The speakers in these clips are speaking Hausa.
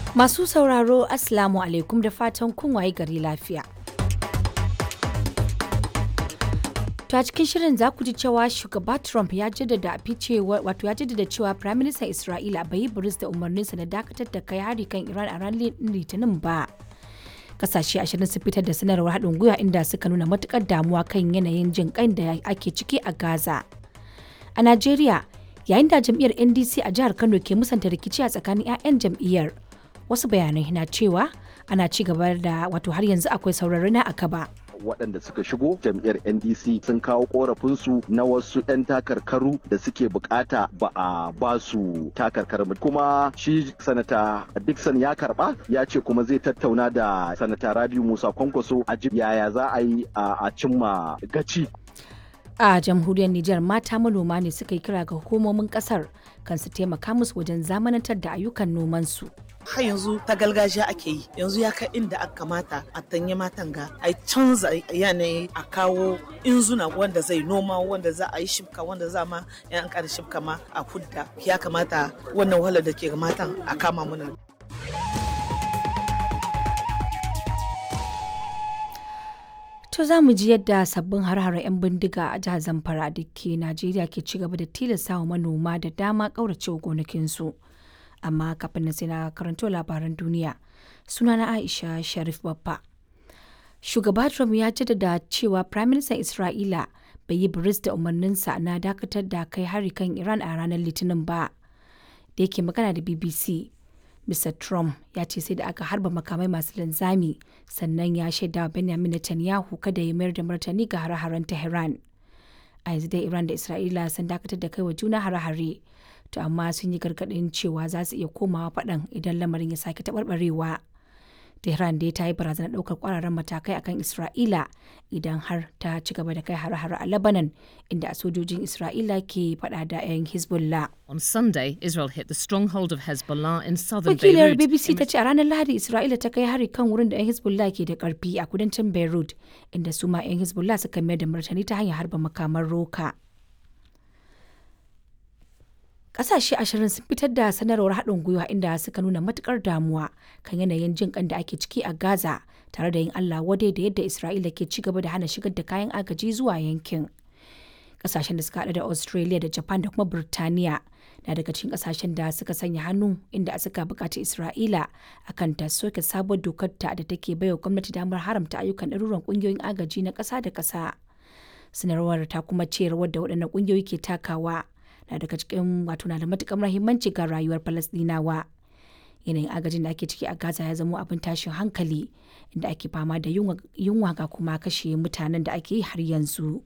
Masu sauraro Assalamu alaikum da fatan kun waye gari lafiya. To a cikin shirin za ku ji cewa shugaba Trump ya jaddada cewa Prime Minister Isra'ila bai yi buris da umarninsa na dakatar da kai hari kan Iran a ranar Litinin ba. Kasashe 20 sun fitar da sanarwar haɗin gwiwa inda suka nuna matukar damuwa kan yanayin jin kai da ake ciki a Gaza. A Najeriya, yayin da jam'iyyar NDC a jihar Kano ke musanta rikici a tsakanin 'ya'yan jam'iyyar, wasu bayanai na cewa ana ci gaba da har yanzu akwai saurari na akaba. Waɗanda suka shigo jam'iyyar NDC sun kawo korafinsu na wasu 'yan takarkaru da suke bukata ba a ba su takarkar kuma shi sanata Dixon ya karba ya ce kuma zai tattauna da sanata Rabiu Musa Kwankwaso a yaya za a yi a cimma gaci. A jamhuriyar Nijar mata manoma ne suka yi kira ga hukumomin kasar kan su taimaka musu wajen zamanantar da ayyukan nomansu. Har yanzu ta gargajiya ake yi, yanzu ya kai inda aka kamata a tanye matan ga a canza yanayi a kawo inzuna wanda zai noma wanda za a yi shibka wanda za ma yan ƙara shibka ma a hudda. Ya kamata wannan wahalar da ke ga matan a kama muna. To za mu ji yadda sabbin har-haren 'yan bindiga a jihar Zamfara da ke Najeriya ke ci gaba da tilasta wa manoma da dama ƙauracewa gonakinsu. Amma kafin na sai na karanto labaran duniya, sunana Aisha Sharif Babba. Shugaba Trump ya jaddada cewa Prime Minister Isra'ila bai yi biris da umarninsa na dakatar da kai hari kan Iran a ranar Litinin ba. Da yake magana da BBC, Mr. Trump ya ce sai da aka harba makamai masu linzami sannan ya shaida Benjamin Netanyahu kada ya mayar da martani ga hare-haren Tehran. A yanzu dai Iran da Isra'ila sun dakatar da kai wa juna hare-hare, to amma sun yi gargaɗin cewa za su iya komawa faɗan idan lamarin ya sake taɓarɓarewa. Tehran dai ta yi barazanar ɗaukar ƙwararren matakai akan Isra'ila idan har ta ci gaba da kai hare-hare a Lebanon, inda sojojin Isra'ila ke faɗa da 'yan Hezbollah. On Sunday, Israel hit the stronghold of Hezbollah in southern Wakilar Beirut. BBC ta ce a ranar Lahadi Isra'ila ta kai hari kan wurin da 'yan Hezbollah ke da ƙarfi a kudancin Beirut, inda su ma 'yan Hezbollah suka mayar da martani ta hanyar harba makaman roka. Ƙasashe 20 sun fitar da sanarwar haɗin gwiwa inda suka nuna matukar damuwa kan yanayin jin ƙan da ake ciki a Gaza, tare da yin Allah wadai da yadda Isra'ila ke ci gaba da hana shigar da kayan agaji zuwa yankin. Ƙasashen da suka haɗa da Australia da Japan da kuma Burtaniya na daga cikin ƙasashen da suka sanya hannu inda suka buƙaci Isra'ila akan ta soke sabuwar dokar ta da take baiwa gwamnati damar haramta ayyukan ɗaruran ƙungiyoyin agaji na ƙasa da ƙasa. Sanarwar ta kuma ce rawar da waɗannan ƙungiyoyi ke takawa na daga cikin na da matuƙar muhimmanci ga rayuwar Falasɗinawa. Yanayin agajin da ake ciki a Gaza ya zamo abin tashin hankali, inda ake fama da yunwa ga kuma kashe mutanen da ake yi har yanzu.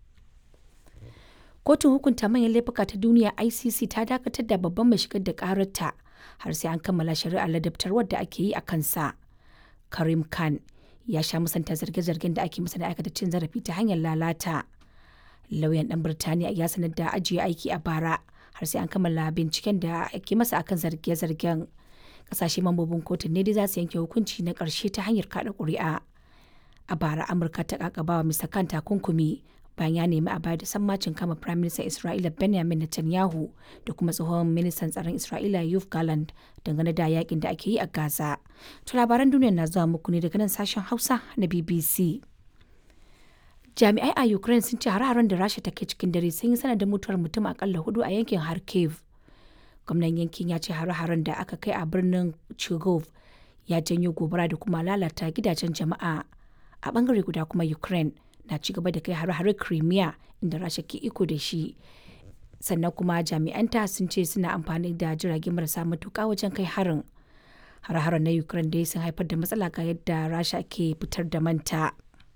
Kotun hukunta manyan laifuka ta duniya ICC ta dakatar da babban mai shigar da ƙararta har sai an kammala shari'ar ladabtarwar da ake yi a kansa. Karim Khan ya sha musanta zarge-zargen da ake masa da aikata cin zarafi ta hanyar lalata. Lauyan ɗan Birtaniya ya sanar da ajiye aiki a bara har sai an kammala binciken da ake masa akan zarge-zargen. Kasashe mambobin kotun ne dai za su yanke hukunci na ƙarshe ta hanyar kaɗa ƙuri'a. A bara Amurka ta ƙaƙabawa Mr. Khan takunkumi bayan ya nemi a bayar da sammacin kama Prime Minister Isra'ila Benjamin Netanyahu da kuma tsohon ministan tsaron Isra'ila Yoav Gallant dangane da yakin da ake yi a Gaza. To labaran duniya na zuwa muku ne daga nan sashen Hausa na BBC. Jami'ai a Ukraine sun ce hare-haren da Rasha take cikin dare sun yi sanadin mutuwar mutum akalla 4 a yankin Kharkiv. Gwamnan yankin ya ce hare-haren da aka kai a birnin Chigov ya janyo gobara da kuma lalata gidajen jama'a. A bangare guda kuma Ukraine na ci gaba da kai hare-hare Crimea inda Rasha ke iko da shi. Sannan kuma jami'anta sun ce suna amfani da jirage marasa matuƙa wajen kai harin. Hare-haren na Ukraine dai sun haifar da matsala ga yadda Rasha ke fitar da manta.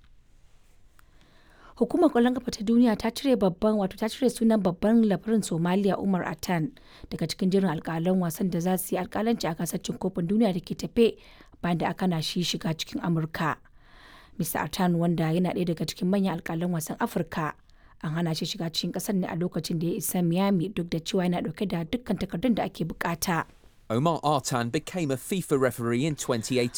Hukumar kwallon kafa ta duniya ta cire sunan babban labarin Somalia Umar Atan daga cikin jirin alkalan wasan da za su yi alkalanci a gasar cin kofin duniya da ke tafe bayan da aka na shi shiga cikin Amurka. Mr. Atan, wanda yana ɗaya daga cikin manyan alkalan wasan Afirka, an hana shi shiga cikin ƙasar ne a lokacin da ya isa Miami duk da cewa yana ɗauke da dukkan takardun da ake bukata. Omar Artan became a FIFA referee in 2018.